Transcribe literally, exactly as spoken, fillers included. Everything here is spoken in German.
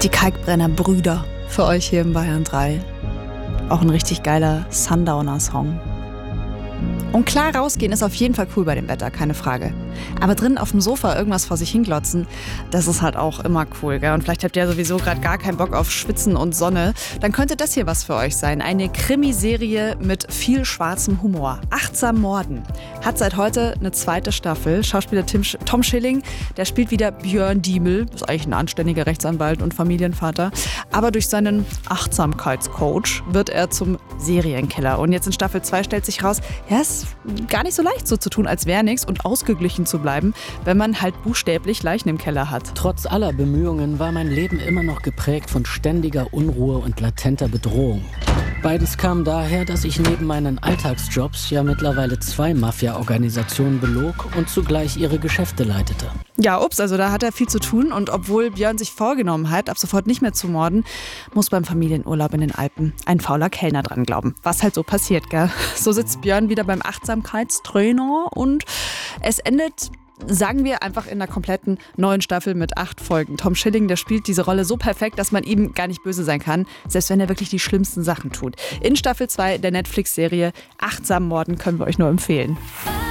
Die Kalkbrenner-Brüder für euch hier im Bayern drei. Auch ein richtig geiler Sundowner-Song. Und klar, rausgehen ist auf jeden Fall cool bei dem Wetter, keine Frage. Aber drinnen auf dem Sofa irgendwas vor sich hinglotzen, das ist halt auch immer cool, gell? Und vielleicht habt ihr ja sowieso gerade gar keinen Bock auf Schwitzen und Sonne. Dann könnte das hier was für euch sein. Eine Krimiserie mit viel schwarzem Humor. Achtsam Morden. Hat seit heute eine zweite Staffel. Schauspieler Tim Sch- Tom Schilling, der spielt wieder Björn Diemel. Ist eigentlich ein anständiger Rechtsanwalt und Familienvater. Aber durch seinen Achtsamkeitscoach wird er zum Serienkiller. Und jetzt in Staffel zwei stellt sich raus, ja, es ist gar nicht so leicht, so zu tun, als wäre nichts und ausgeglichen zu bleiben, wenn man halt buchstäblich Leichen im Keller hat. Trotz aller Bemühungen war mein Leben immer noch geprägt von ständiger Unruhe und latenter Bedrohung. Beides kam daher, dass ich neben meinen Alltagsjobs ja mittlerweile zwei Mafia-Organisationen belog und zugleich ihre Geschäfte leitete. Ja, ups, also da hat er viel zu tun und obwohl Björn sich vorgenommen hat, ab sofort nicht mehr zu morden, muss beim Familienurlaub in den Alpen ein fauler Kellner dran glauben. Was halt so passiert, gell? So sitzt Björn wieder beim Achtsamkeitstrainer und es endet, sagen wir, einfach in einer kompletten neuen Staffel mit acht Folgen. Tom Schilling, der spielt diese Rolle so perfekt, dass man ihm gar nicht böse sein kann, selbst wenn er wirklich die schlimmsten Sachen tut. In Staffel zwei der Netflix-Serie Achtsam Morden können wir euch nur empfehlen.